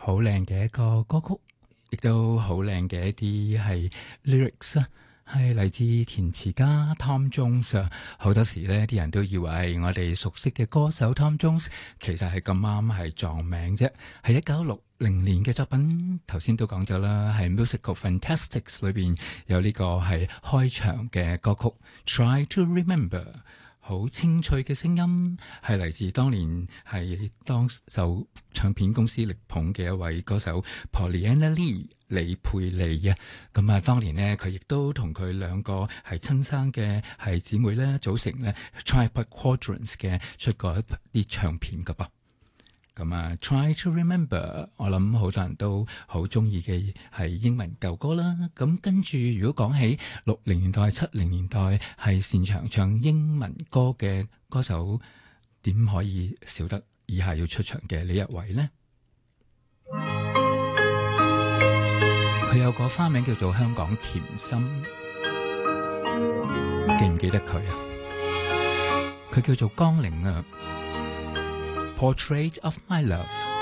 好靚嘅一個歌曲，亦都好靚嘅一啲係 lyrics 啊，係嚟自填詞家 Tom Jones 啊。好多時呢啲人都以為我哋熟悉嘅歌手 Tom Jones 其實係咁啱係撞名啫，係1960年嘅作品。頭先都講咗啦，係 Musical Fantastics 裏邊有呢個係開場嘅歌曲 Try to Remember。好清脆嘅聲音，係嚟自當年係當受唱片公司力捧嘅一位歌手 Pollyanna Lee 李佩利啊。咁啊，當年呢，佢亦都同佢兩個係親生嘅係姊妹咧組成咧 Tripod Quadrants 嘅出過一啲唱片噶噃。咁啊 Try to Remember， 我諗好多人都好中意嘅係英文舊歌啦。咁跟住如果講起60年代、70年代係擅長唱英文歌嘅歌手，點可以少得以下要出場嘅呢一位呢？佢有個花名叫做香港甜心，記唔記得佢啊？佢叫做江玲啊。Portrait of My Love。